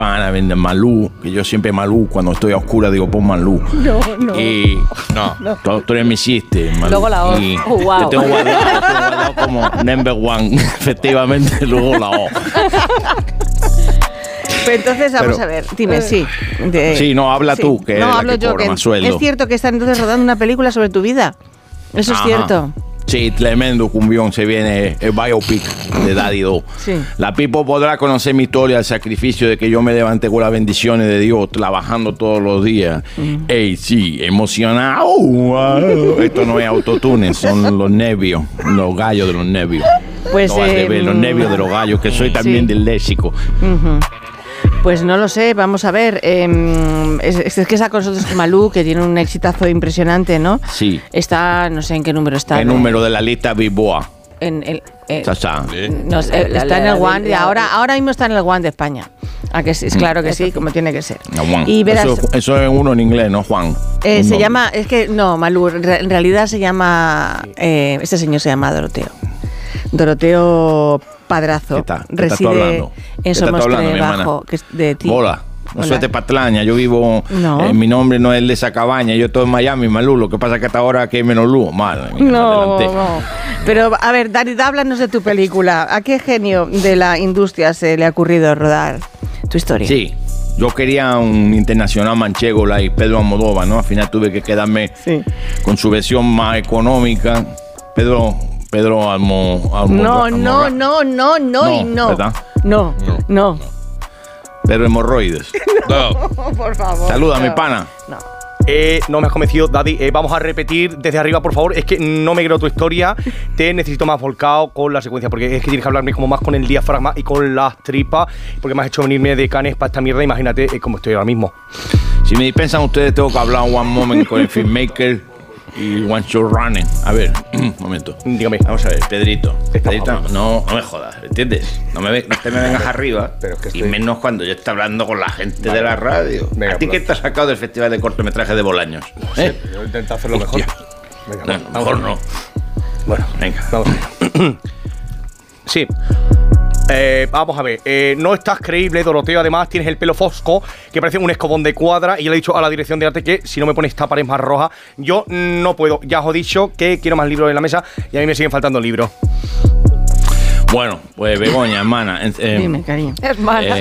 pana, vende Malú, que yo siempre Malú, cuando estoy a oscura digo pon Malú. No. Y tú eres mi chiste, Malú. Luego la O. Y Wow. te tengo guardado como number one, efectivamente, luego la O. Pero entonces, vamos a ver, dime, sí. Sí, no, habla tú, que no, es la hablo que yo, cobra que más sueldo. es cierto que están entonces rodando una película sobre tu vida. Eso es Ajá. cierto. Sí, tremendo cumbión, se viene el biopic de Daddy Do. Sí. La Pipo podrá conocer mi historia, el sacrificio de que yo me levanté con las bendiciones de Dios, trabajando todos los días. Ey, sí, emocionado. Esto no es autotune, son los nervios, los gallos de los nervios. Pues, No, al revés, los nervios de los gallos, que soy también del léxico. Pues no lo sé, vamos a ver. Es que está con nosotros Malú, que tiene un exitazo impresionante, ¿no? Sí. Está, no sé en qué número está. El número de la lista Bilboa. Está en el One, ahora mismo está en el One de España. ¿A que sí? Es claro que sí, como tiene que ser. No, Juan. Y verás, Eso es uno en inglés, ¿no, Juan? se llama, es que no, Malú, en realidad se llama, este señor se llama Doroteo Padrazo. ¿Qué está Reside en Somostre Bajo, que es de ti. Hola. No soy Hola. de Patlaña, yo vivo, No. mi nombre no es el de esa cabaña, yo estoy en Miami, Malú, lo que pasa es que hasta ahora aquí hay menos luz, mal. No. Pero, a ver, Dani, háblanos de tu película. ¿A qué genio de la industria se le ha ocurrido rodar tu historia? Sí, yo quería un internacional manchego, like Pedro Almodóvar, ¿no? Al final tuve que quedarme con su versión más económica. Pedro Almodóvar. No. ¿Verdad? No. Pedro Hemorroides. Por favor. Saluda, mi pana. No me has convencido, Daddy. Vamos a repetir desde arriba, por favor. Es que no me creo tu historia. Te necesito más volcado con la secuencia, porque es que tienes que hablarme como más con el diafragma y con las tripas, porque me has hecho venirme de Cannes para esta mierda. Imagínate cómo estoy ahora mismo. Si me dispensan ustedes, tengo que hablar one moment con el filmmaker y one shot running. A ver, un momento. Dígame. Vamos a ver, Pedrito, no me jodas, ¿entiendes? No te me vengas arriba, pero es que y menos cuando yo estoy hablando con la gente de la radio. Venga, ¿A ti qué te has sacado del Festival de Cortometraje de Bolaños? No sé, yo intento hacerlo mejor. Venga, No, mejor no. Bueno, Venga. vamos allá. Sí. Vamos a ver, no estás creíble, Doroteo. Además tienes el pelo fosco que parece un escobón de cuadra. Y yo le he dicho a la dirección de arte que si no me pones esta pared más roja, yo no puedo. Ya os he dicho que quiero más libros en la mesa y a mí me siguen faltando libros. Bueno, pues Begoña, hermana. Dime, cariño. Hermana.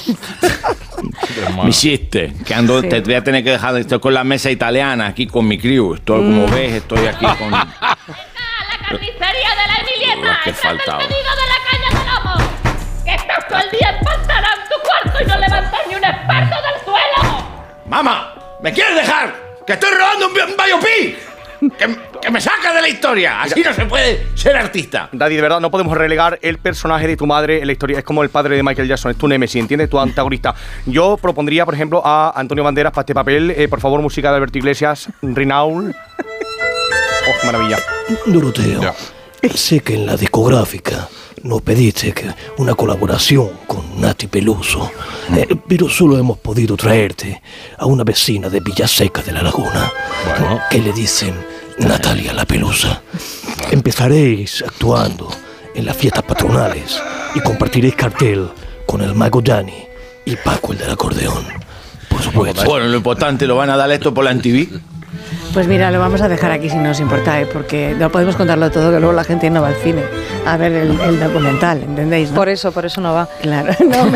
Mi chiste, que ando, te voy a tener que dejar, estoy con la mesa italiana aquí con mi crew. Estoy, como ves, estoy aquí con... La carnicería de la Emilieta, que el faltaba. pedido de la caña de lomo. Que estás todo el día empantanado en tu cuarto y no levantas ni un experto del suelo. ¡Mamá! ¿Me quieres dejar? ¡Que estoy rodando un biopic! ¡Que me saca de la historia! Así no se puede ser artista. Daddy, de verdad, no podemos relegar el personaje de tu madre en la historia. Es como el padre de Michael Jackson, es tu némesis, ¿entiendes? Tu antagonista. Yo propondría, por ejemplo, a Antonio Banderas para este papel. Por favor, música de Alberto Iglesias, Rinaul. ¡Oh, qué maravilla! Doroteo, sé que en la discográfica nos pediste una colaboración con Nati Peluso, pero solo hemos podido traerte a una vecina de Villaseca de la Laguna, que le dicen Natalia la Pelusa. Empezaréis actuando en las fiestas patronales y compartiréis cartel con el mago Dani y Paco el del acordeón. Por supuesto. Bueno, lo importante, ¿lo van a dar esto por la MTV? Pues mira, lo vamos a dejar aquí si no os importa, porque no podemos contarlo todo, que luego la gente no va al cine a ver el documental, ¿entendéis? ¿No? Por eso no va. Claro,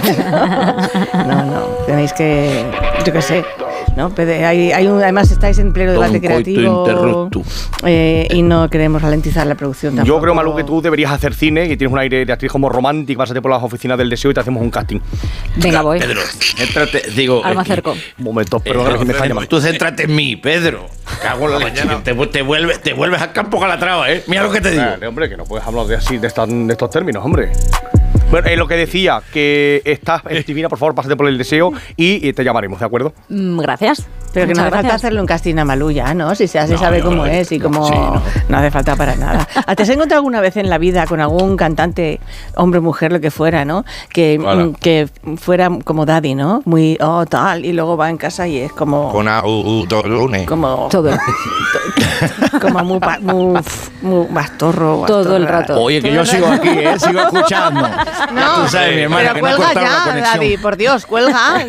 no, tenéis que, yo qué sé, ¿no? Además estáis en pleno debate creativo y no queremos ralentizar la producción tampoco. Yo creo, Malú, que tú deberías hacer cine, que tienes un aire de actriz como romántica. Pásate por las oficinas del deseo y te hacemos un casting. Venga, voy. Pedro, céntrate, digo... Ahora me acerco. Un momento, perdón, que me está llamando. Tú céntrate en mí, Pedro. Cago en la leche. Te vuelves al campo Calatrava, ¿eh? Mira lo que te digo. Vale, hombre, que no puedes hablar de estos términos, hombre. Bueno, lo que decía, que estás divina, por favor, pásate por el deseo y te llamaremos, ¿de acuerdo? Gracias. Pero que no hace Muchas falta gracias. hacerle un casting a Malú ya, ¿no? Si se sabe cómo es y cómo... Sí, no hace falta para nada. ¿Te has encontrado alguna vez en la vida con algún cantante, hombre, mujer, lo que fuera, ¿no? Que fuera como Daddy, ¿no? Muy, tal, y luego va en casa y es como... Con A-U-U-Lunes. Como... Todo. Como muy bastorro. Todo el rato. Oye, que yo sigo aquí, sigo escuchando. No, Tú sabes, mi hermana, pero que no cuelga cortaron la ya, conexión. Daddy, por Dios, cuelga.